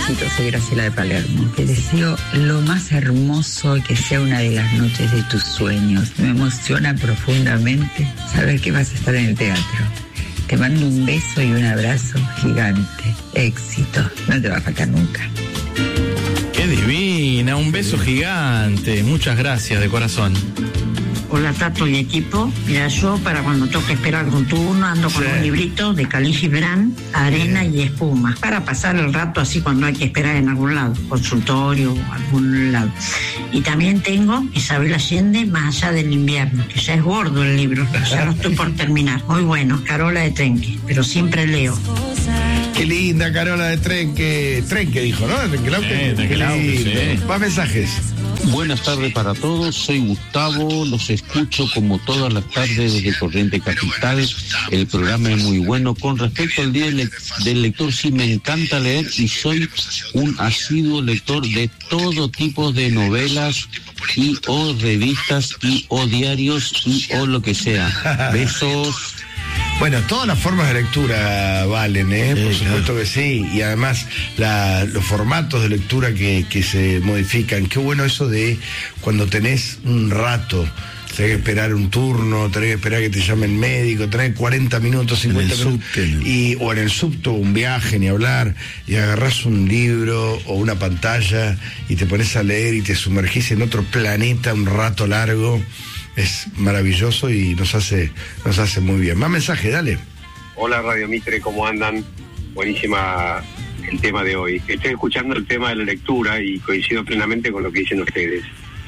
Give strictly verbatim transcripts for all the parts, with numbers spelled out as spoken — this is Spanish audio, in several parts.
Éxito, soy Graciela de Palermo. Te deseo lo más hermoso, que sea una de las noches de tus sueños. Me emociona profundamente saber que vas a estar en el teatro. Te mando un beso y un abrazo gigante. Éxito, no te va a faltar nunca. ¡Qué divina! Un beso gigante. Muchas gracias, de corazón. Hola, Tato y equipo. Mira, yo para cuando toque esperar algún turno ando con sí. un librito de Khalil Gibran, Arena sí. y Espuma, para pasar el rato así cuando hay que esperar en algún lado, consultorio o algún lado. Y también tengo Isabel Allende, Más allá del invierno, que ya es gordo el libro, ya lo estoy por terminar. Muy bueno, Carola de Trenque, pero siempre leo. Qué linda Carola de Trenque. Trenque dijo, ¿no? Trenque, sí, Trenque, sí. Más mensajes. Buenas tardes para todos, soy Gustavo, los escucho como todas las tardes desde Corriente Capital, el programa es muy bueno. Con respecto al día del, del lector, sí me encanta leer y soy un asiduo lector de todo tipo de novelas y o revistas y o diarios y o lo que sea. Besos. Bueno, todas las formas de lectura valen, ¿eh? Sí, por supuesto claro. que sí. Y además la, los formatos de lectura que, que se modifican. Qué bueno eso de cuando tenés un rato, tenés que esperar un turno, tenés que esperar que te llamen médico, tenés cuarenta minutos, cincuenta minutos. Subte, y, o en el subte, un viaje, ni hablar, y agarrás un libro o una pantalla y te pones a leer y te sumergís en otro planeta un rato largo. Es maravilloso y nos hace nos hace muy bien. Más mensaje, dale. Hola Radio Mitre, ¿cómo andan? Buenísima el tema de hoy. Estoy escuchando el tema de la lectura y coincido plenamente con lo que dicen ustedes.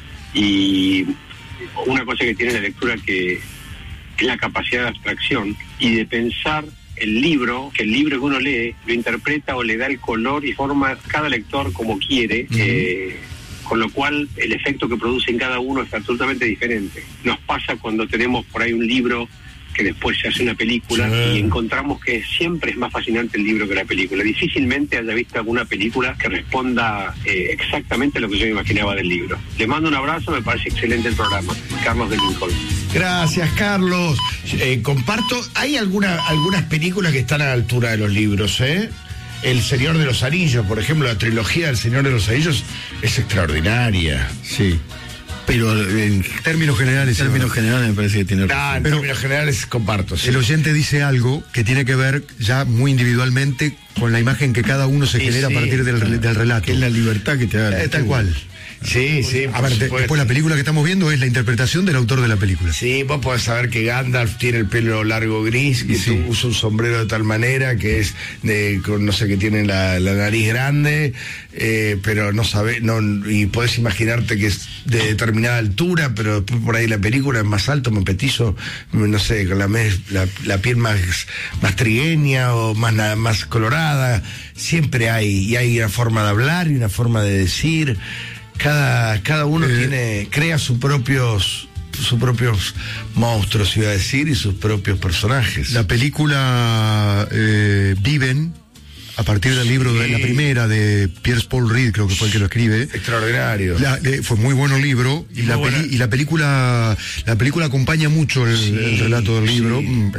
Y una cosa que tiene la lectura que es la capacidad de abstracción y de pensar el libro, que el libro que uno lee lo interpreta o le da el color y forma cada lector como quiere. Uh-huh. eh, con lo cual el efecto que produce en cada uno es absolutamente diferente. Nos pasa cuando tenemos por ahí un libro que después se hace una película sí. y encontramos que siempre es más fascinante el libro que la película. Difícilmente haya visto alguna película que responda eh, exactamente a lo que yo me imaginaba del libro. Les mando un abrazo, me parece excelente el programa. Carlos de Lincoln. Gracias, Carlos. Eh, comparto, hay alguna, algunas películas que están a la altura de los libros, ¿eh? El Señor de los Anillos, por ejemplo, la trilogía del Señor de los Anillos es extraordinaria. Sí. Pero en términos generales... En términos generales me parece que tiene razón. No, en pero términos generales comparto. Sí. El oyente dice algo que tiene que ver ya muy individualmente con la imagen que cada uno se sí, genera sí, a partir del, claro. del relato. Que es la libertad que te da. Eh, tal cual. Sí, sí. A ver, después la película que estamos viendo es la interpretación del autor de la película. Sí, vos podés saber que Gandalf tiene el pelo largo gris, que sí. usa un sombrero de tal manera, que es de, con, no sé, que tiene la, la nariz grande, eh, pero no sabés, no, y podés imaginarte que es de determinada altura, pero después por ahí la película es más alto, más petizo, no sé, con la, la, la piel más, más trigueña o más, más colorada. Siempre hay, y hay una forma de hablar y una forma de decir. Cada, cada uno eh, tiene, crea sus propios, sus propios monstruos, iba a decir, y sus propios personajes. La película eh, Viven, a partir del sí. libro de la primera de Pierce Paul Reed, creo que fue el que lo escribe. Extraordinario. La, eh, fue muy bueno el libro y, la, peli, y la película la película acompaña mucho el, sí, el relato del libro. Sí.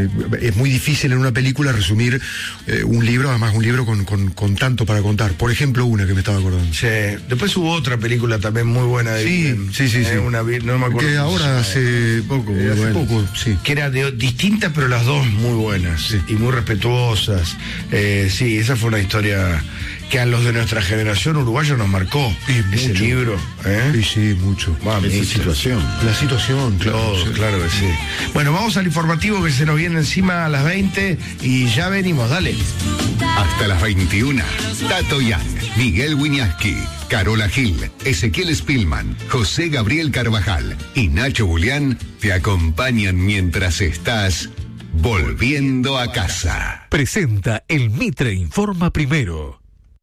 Es muy difícil en una película resumir eh, un libro, además un libro con, con, con tanto para contar. Por ejemplo, una que me estaba acordando. Sí. Después hubo otra película también muy buena de Sí, Viven. sí, sí, eh, sí. Una, no me acuerdo. Que ahora hace poco, eh, hace bueno. poco, sí. Que era de, distintas, pero las dos muy buenas sí. y muy respetuosas. Eh, sí, esa fue una historia que a los de nuestra generación uruguaya nos marcó. Sí, ese mucho. libro, ¿eh? Sí, sí, mucho. Mami, esa situación. La situación, claro. Todo, sí. claro que sí. Bueno, vamos al informativo que se nos viene encima a las veinte y ya venimos, dale. Hasta las veintiuna. Tato Yang, Miguel Wiñaski, Carola Gil, Ezequiel Spillman, José Gabriel Carvajal y Nacho Julián te acompañan mientras estás volviendo a casa. Presenta el Mitre Informa Primero.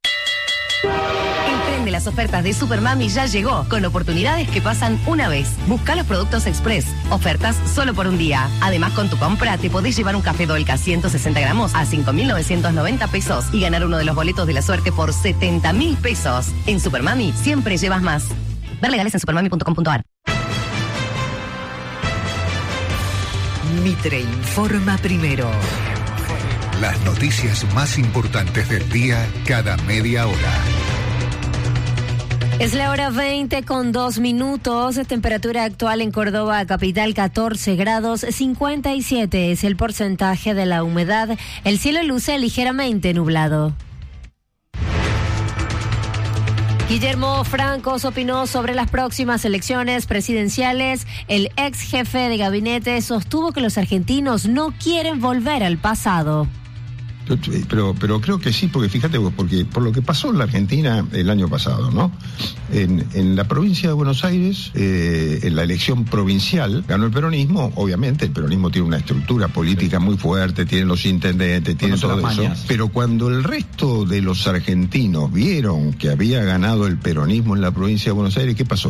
El tren de las ofertas de Supermami ya llegó, con oportunidades que pasan una vez. Busca los productos Express, ofertas solo por un día. Además, con tu compra te podés llevar un café Dolca ciento sesenta gramos a cinco mil novecientos noventa pesos y ganar uno de los boletos de la suerte por setenta mil pesos. En Supermami siempre llevas más. Ver legales en supermami punto com punto a r. Mitre Informa Primero. Las noticias más importantes del día cada media hora. Es la hora veinte con dos minutos, temperatura actual en Córdoba capital catorce grados, cincuenta y siete es el porcentaje de la humedad, el cielo luce ligeramente nublado. Guillermo Francos opinó sobre las próximas elecciones presidenciales. El ex jefe de gabinete sostuvo que los argentinos no quieren volver al pasado. Pero, pero creo que sí, porque fíjate vos, porque por lo que pasó en la Argentina el año pasado, ¿no? En, en la provincia de Buenos Aires, eh, en la elección provincial, ganó el peronismo. Obviamente el peronismo tiene una estructura política muy fuerte, tiene los intendentes, tiene todo eso. Pero cuando el resto de los argentinos vieron que había ganado el peronismo en la provincia de Buenos Aires, ¿qué pasó?